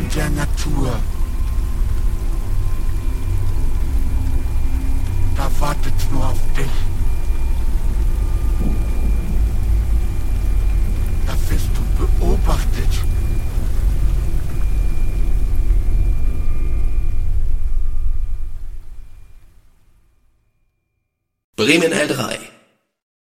der Natur. Da wartet's nur auf dich. Da wirst du beobachtet. Bremen L3